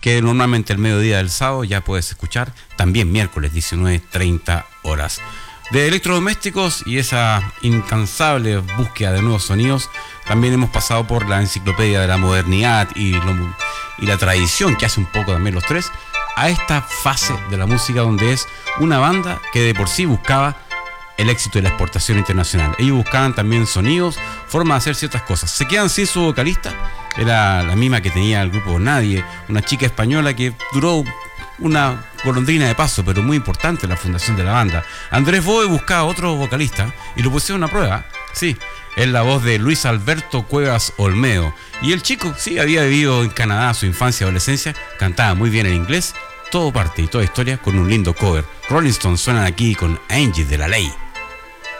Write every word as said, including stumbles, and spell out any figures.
que normalmente el mediodía del sábado ya puedes escuchar, también miércoles diecinueve treinta horas. De electrodomésticos y esa incansable búsqueda de nuevos sonidos, también hemos pasado por la enciclopedia de la modernidad y, lo, y la tradición que hace un poco también los tres, a esta fase de la música donde es una banda que de por sí buscaba el éxito de la exportación internacional. Ellos buscaban también sonidos, formas de hacer ciertas cosas. Se quedan sin su vocalista, era la misma que tenía el grupo Nadie, una chica española que duró una golondrina de paso, pero muy importante en la fundación de la banda. Andrés Boe buscaba otro vocalista y lo pusieron a prueba. Sí, es la voz de Luis Alberto Cuevas Olmedo. Y el chico, sí, había vivido en Canadá su infancia y adolescencia, cantaba muy bien en inglés, todo parte y toda historia con un lindo cover. Rolling Stones suenan aquí con Angie de la Ley.